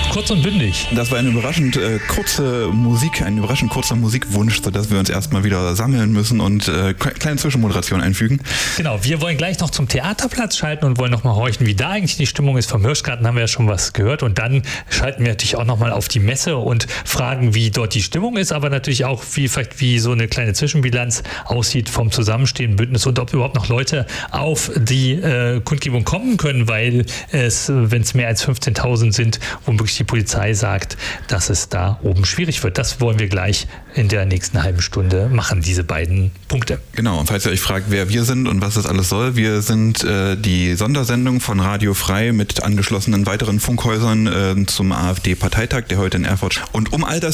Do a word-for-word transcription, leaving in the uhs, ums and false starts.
Kurz und bündig. Das war eine überraschend äh, kurze Musik, ein überraschend kurzer Musikwunsch, sodass wir uns erstmal wieder sammeln müssen und äh, kleine Zwischenmoderation einfügen. Genau, wir wollen gleich noch zum Theaterplatz schalten und wollen nochmal horchen, wie da eigentlich die Stimmung ist. Vom Hirschgarten haben wir ja schon was gehört und dann schalten wir natürlich auch nochmal auf die Messe und fragen, wie dort die Stimmung ist, aber natürlich auch, wie vielleicht wie so eine kleine Zwischenbilanz aussieht vom Zusammenstehen Bündnis und ob überhaupt noch Leute auf die äh, Kundgebung kommen können, weil es, wenn es mehr als fünfzehntausend sind, womöglich die Polizei sagt, dass es da oben schwierig wird. Das wollen wir gleich in der nächsten halben Stunde machen, diese beiden Punkte. Genau, und falls ihr euch fragt, wer wir sind und was das alles soll, wir sind äh, die Sondersendung von Radio Frei mit angeschlossenen weiteren Funkhäusern äh, zum AfD-Parteitag, der heute in Erfurt. Und um all das